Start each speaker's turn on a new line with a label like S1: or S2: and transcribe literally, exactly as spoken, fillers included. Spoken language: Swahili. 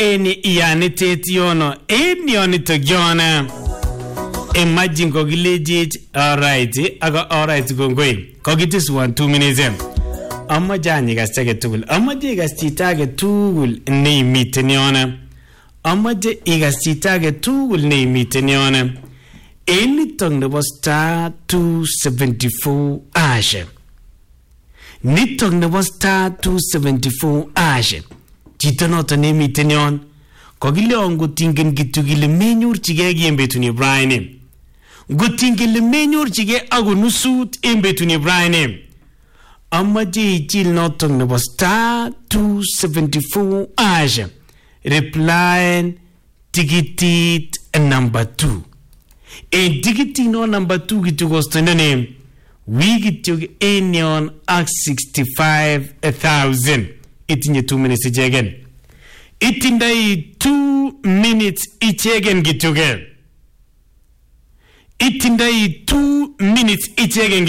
S1: eni ianitet yono eni yonito gyona imagine kokilejit alright aga alright kongoi kokitis one two minutes amma jani gastake tugul amma je gastitage tugul ne miten yona amma je igastitage tugul ne miten yona eni tong nebo star two seventy-four ashe nitong nebo star two seventy-four ashe chito noto ne miten yon kokile ngotingen kitu kile menyorchige gi embetuni Brian ngotingen menyorchige agonusut embetuni Brian amma je ichil notong nebo star two seventy-four ashe reply tikitit number two e tikiti no number two kitu kostone wikityuk enyon ak sixty-five thousand itinye two minutes ichegen itindai two minutes ichegen kityuke itindai two minutes ichegen